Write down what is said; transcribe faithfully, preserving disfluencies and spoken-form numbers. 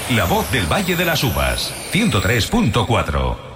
la voz del Valle de las Uvas, ciento tres punto cuatro.